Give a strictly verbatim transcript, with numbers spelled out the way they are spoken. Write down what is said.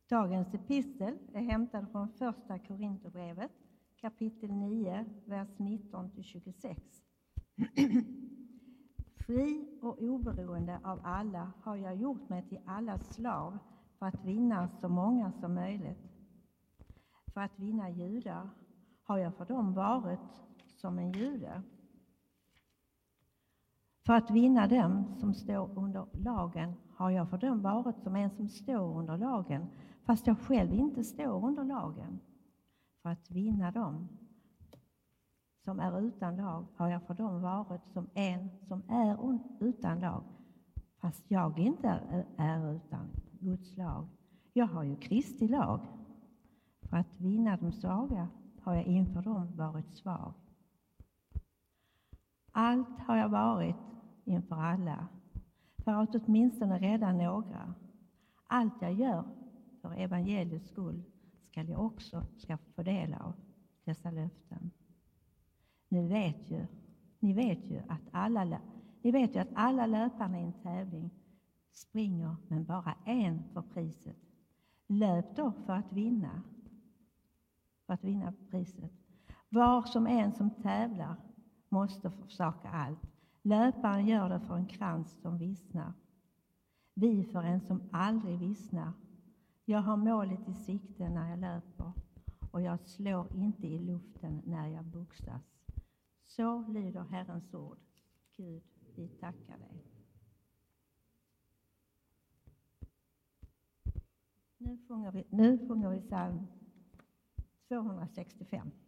Dagens epistel är hämtad från första Korinthierbrevet, kapitel nio, vers nitton till tjugosex. Fri och oberoende av alla har jag gjort mig till allas slav för att vinna så många som möjligt. För att vinna judar har jag för dem varit som en jude. För att vinna dem som står under lagen har jag för dem varit som en som står under lagen, fast jag själv inte står under lagen. För att vinna dem som är utan lag har jag för dem varit som en som är utan lag, fast jag inte är utan Guds lag. Jag har ju Kristi lag. För att vinna de svaga har jag inför dem varit svag. Allt har jag varit inför alla, för att åtminstone rädda några. Allt jag gör för evangeliets skull skall jag också ska få del av dessa löften. Nu vet ju, ni vet ju att alla, ni vet ju att alla löparna i en tävling springer, men bara en för priset. Löp då för att vinna, för att vinna priset. Var som en som tävlar måste försaka allt. Löparen gör det för en krans som vissnar. Vi för en som aldrig vissnar. Jag har målet i sikte när jag löper, och jag slår inte i luften när jag boxas. Så lyder Herrens ord. Gud, vi tackar dig. Nu sjunger vi, nu sjunger vi psalm tvåhundrasextiofem.